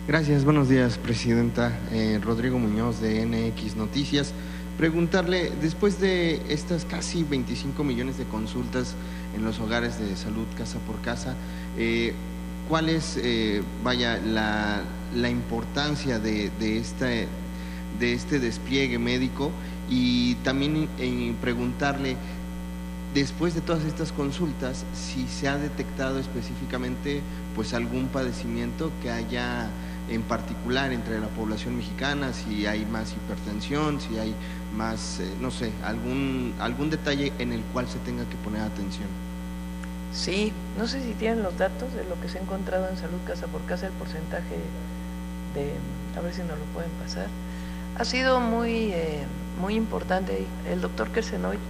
Gracias, buenos días, presidenta. Rodrigo Muñoz de NX Noticias. Preguntarle, después de estas casi 25 millones de consultas en los hogares de salud casa por casa, ¿cuál es, la importancia de este despliegue médico? Y también preguntarle, después de todas estas consultas, si se ha detectado específicamente pues algún padecimiento que haya en particular entre la población mexicana, si hay más hipertensión, si hay más, no sé, algún detalle en el cual se tenga que poner atención. Sí, no sé si tienen los datos de lo que se ha encontrado en salud casa por casa, el porcentaje a ver si nos lo pueden pasar. Ha sido muy importante. El doctor Kersenoy